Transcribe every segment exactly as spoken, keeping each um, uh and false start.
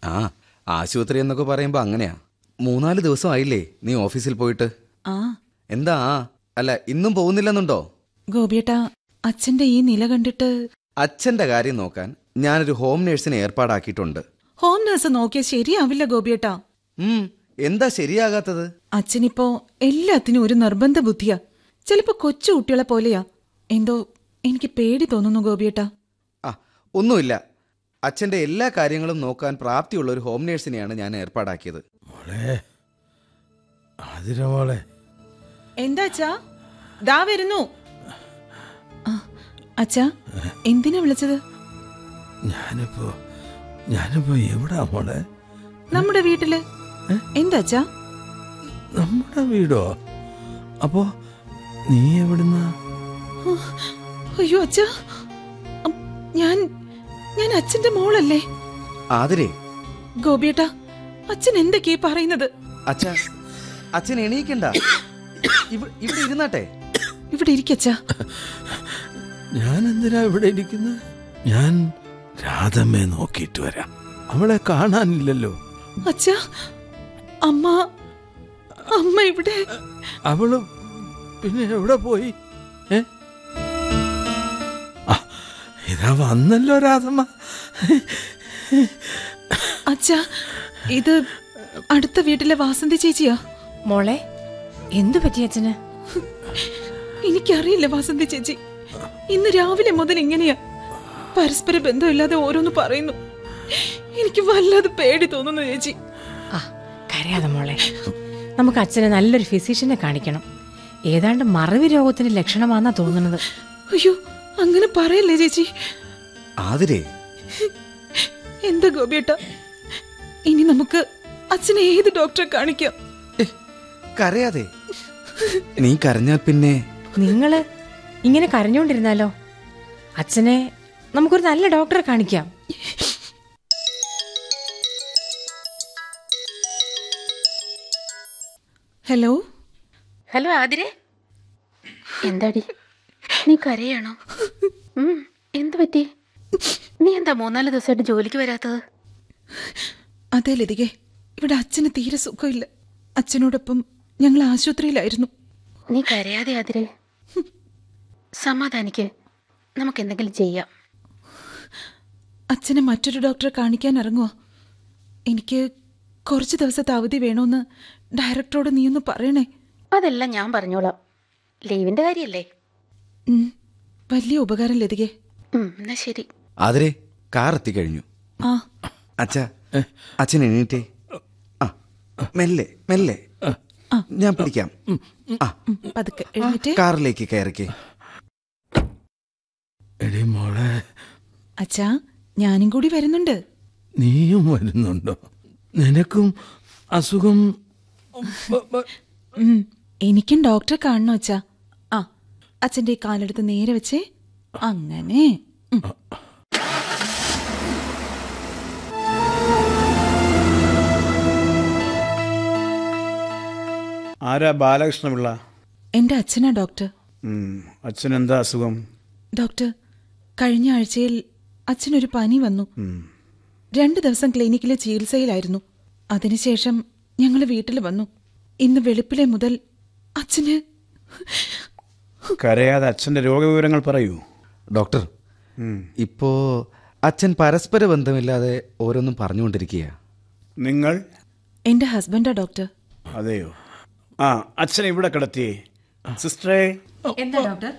ആ, ആശുപത്രി എന്നൊക്കെ പറയുമ്പോ അങ്ങനെയാ. മൂന്നാല് ദിവസം ആയില്ലേ നീ ഓഫീസിൽ പോയിട്ട്? ആ എന്താ ആ അല്ല, ഇന്നും പോകുന്നില്ലെന്നുണ്ടോ? ഗോപിയേട്ടാ, അച്ഛന്റെ ഈ നില കണ്ടിട്ട്. അച്ഛന്റെ കാര്യം നോക്കാൻ ഞാനൊരു ഹോം നേഴ്സിനെ ഏർപ്പാടാക്കിയിട്ടുണ്ട്. ഹോം നഴ്സ് നോക്കിയാൽ ശരിയാവില്ല ഗോപിയേട്ടാ. ഉം എന്താ ശരിയാകാത്തത്? അച്ഛനിപ്പോ എല്ലാത്തിനും ഒരു നിർബന്ധ ബുദ്ധിയാ. ചിലപ്പോ കൊച്ചു കുട്ടികളെ പോലെയാ. എന്തോ എനിക്ക് പേടി തോന്നുന്നു ഗോപിയേട്ടാ. ആ ഒന്നുമില്ല, അച്ഛന്റെ എല്ലാ കാര്യങ്ങളും നോക്കാൻ പ്രാപ്തിയുള്ള ഒരു ഹോം നേഴ്സിനെയാണ് ഞാൻ ഏർപ്പാടാക്കിയത്. എന്താ അച്ഛാ? ദാ വരുന്നു. അച്ഛാ, എന്തിനാ വിളിച്ചത്? ഞാനിപ്പോ ഞാനിപ്പോ എവിടാ മോളെ? നമ്മുടെ വീട്ടില്. എന്താ അച്ഛാ? നമ്മുടെ വീടോ? അപ്പോ നീ എവിടുന്നാ? അയ്യോ അച്ഛാ, ഞാൻ ഞാൻ അച്ഛന്റെ മോളല്ലേ. ആതിരേ. ഗോപിയേട്ടാ, അച്ഛൻ എന്തൊക്കെയാ പറയുന്നത്? അച്ഛാ, അച്ഛൻ എണീക്കണ്ട, ഇവിടെ ഇരുന്നാട്ടെ. ഇവിടെ ഇരിക്കച്ചാ. ഞാൻ എന്തിനാ ഇവിടെ ഇരിക്കുന്നത്? ഞാൻ രാധമ്മയെ നോക്കിയിട്ട് വരാം. അവളെ കാണാനില്ലല്ലോ. അച്ഛാ, അമ്മ അമ്മ ഇവിടെ. അവള് പിന്നെ എവിടെ പോയി? ഏ ഇതാ വന്നല്ലോ രാധമ്മ. അച്ഛാ, ഇത് അടുത്ത വീട്ടിലെ വാസന്തി ചേച്ചിയാ. മോളെ, എന്തു പറ്റി അച്ഛന്? എനിക്കറിയില്ല വാസന്തി ചേച്ചി, ഇന്ന് രാവിലെ മുതൽ ഇങ്ങനെയാ. പരസ്പര ബന്ധമില്ലാതെ ഓരോന്ന് പറയുന്നു. എനിക്ക് വല്ലാതെ പേടി തോന്നുന്നു ചേച്ചി. ആ കരയാതെ മോളെ, നമുക്ക് അച്ഛനെ നല്ലൊരു ഫിസിഷ്യനെ കാണിക്കണം. ഏതാണ്ട് മറവി രോഗത്തിന്റെ ലക്ഷണമാണെന്നാ തോന്നുന്നത്. അയ്യോ, അങ്ങനെ പറയല്ലേ ചേച്ചി. ആതിരേ. എന്താ ഗോപിയേട്ടാ, ഇനി നമുക്ക് അച്ഛനെ ഏത് ഡോക്ടറെ കാണിക്കാം? കരയാതെ. നീ കരഞ്ഞാ പിന്നെ നിങ്ങള് ഇങ്ങനെ കരഞ്ഞോണ്ടിരുന്നാലോ? അച്ഛനെ നമുക്കൊരു നല്ല ഡോക്ടറെ കാണിക്കാം. ഹലോ ഹലോ ആതിരേ, എന്താടി നീ കരയാണോ? എന്തു പറ്റി? നീ എന്താ മൂന്നാല് ദിവസമായിട്ട് ജോലിക്ക് വരാത്തത്? അതെ ലതികെ, ഇവിടെ അച്ഛന് തീരെ സുഖമില്ല. അച്ഛനോടൊപ്പം ഞങ്ങൾ ആശുപത്രിയിലായിരുന്നു. നീ കരയാതെ ആതിരേ, സമാധാനിക്ക്, നമുക്ക് എന്തെങ്കിലും ചെയ്യാം. അച്ഛനെ മറ്റൊരു ഡോക്ടറെ കാണിക്കാൻ ഇറങ്ങുക. എനിക്ക് കുറച്ച് ദിവസത്തെ അവധി വേണമെന്ന് ഡയറക്ടറോട് നീ ഒന്ന് പറയണേ. അതെല്ലാം ഞാൻ പറഞ്ഞോളാം. ലീവിന്റെ കാര്യല്ലേ? വലിയ ഉപകാരം ലതികെ. എന്നാ ശരി. ആതിരേ, കാർ എത്തിക്കഴിഞ്ഞു. ആ അച്ഛാ, അച്ഛൻ എണീറ്റേ. ആ മെല്ലെ മെല്ലെ, ഞാൻ പിടിക്കാം. പതുക്കെ എഴുന്നേറ്റ് കാറിലേക്ക് കയറിക്കേ. എടി മോളെ. അച്ഛാ, ഞാനും കൂടി വരുന്നുണ്ട്. നീയും വരുന്നുണ്ടോ? നിനക്കും അസുഖം? എനിക്കും ഡോക്ടറെ കാണണോ അച്ഛാ? ആ, അച്ഛൻ്റെ ഈ കാലെടുത്ത് നേരെ വെച്ചേ. അങ്ങനെ. ആരാ ബാലകൃഷ്ണപിള്ള? എന്റെ അച്ഛനാ ഡോക്ടർ. അച്ഛനെന്താ അസുഖം? ഡോക്ടർ, കഴിഞ്ഞ ആഴ്ചയിൽ അച്ഛനൊരു പനി വന്നു. രണ്ടു ദിവസം ക്ലിനിക്കിലെ ചികിത്സയിലായിരുന്നു. അതിനുശേഷം ഞങ്ങൾ വീട്ടിൽ വന്നു. ഇന്ന് വെളുപ്പിലെ മുതൽ അച്ഛന്. കരയാതെ അച്ഛന്റെ രോഗവിവരങ്ങൾ പറയൂ. ഡോക്ടർ, ഇപ്പോ അച്ഛൻ പരസ്പര ബന്ധമില്ലാതെ ഓരോന്നും പറഞ്ഞുകൊണ്ടിരിക്കുക. നിങ്ങൾ? എന്റെ ഹസ്ബൻഡാ ഡോക്ടർ. അതെയോ? ആ, അച്ഛനെ ഇവിടെ കിടത്തിയേ. സിസ്റ്ററേ. എന്താ ഡോക്ടർ?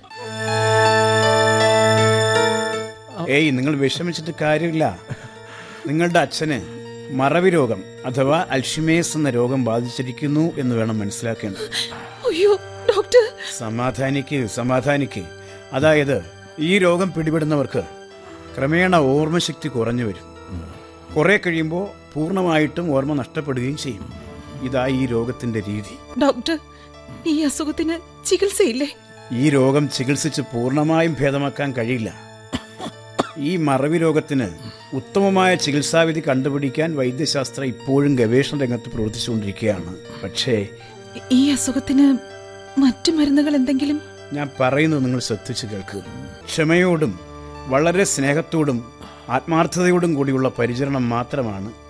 ഏയ്, നിങ്ങൾ വിഷമിച്ചിട്ട് കാര്യമില്ല. നിങ്ങളുടെ അച്ഛന് മറവി രോഗം അഥവാ അൽഷിമേഴ്സ് എന്ന രോഗം ബാധിച്ചിരിക്കുന്നു എന്ന് വേണം മനസ്സിലാക്കേണ്ടത്. അയ്യോ ഡോക്ടർ. സമാധാനിക്ക് സമാധാനിക്ക് അതായത് ഈ രോഗം പിടിപെടുന്നവർക്ക് ക്രമേണ ഓർമ്മശക്തി കുറഞ്ഞു വരും. കുറെ കഴിയുമ്പോൾ പൂർണ്ണമായിട്ടും ഓർമ്മ നഷ്ടപ്പെടുകയും ചെയ്യും. ഇതാ ഈ രോഗത്തിന്റെ രീതി. ഡോക്ടർ, ഈ അസുഖത്തിന് ചികിത്സയില്ലേ? ഈ രോഗം ചികിത്സിച്ച് പൂർണ്ണമായും ഭേദമാക്കാൻ കഴിയില്ല. ഈ മറവി രോഗത്തിന് ഉത്തമമായ ചികിത്സാവിധി കണ്ടുപിടിക്കാൻ വൈദ്യശാസ്ത്രം ഇപ്പോഴും ഗവേഷണ രംഗത്ത് പ്രവർത്തിച്ചുകൊണ്ടിരിക്കുകയാണ്. പക്ഷേ ഈ അസുഖത്തിന് മറ്റു മരുന്നുകൾ എന്തെങ്കിലും? ഞാൻ പറയുന്നത് നിങ്ങൾ ശ്രദ്ധിച്ചു കേൾക്കുക. ക്ഷമയോടും വളരെ സ്നേഹത്തോടും ആത്മാർത്ഥതയോടും കൂടിയുള്ള പരിചരണം മാത്രമാണ്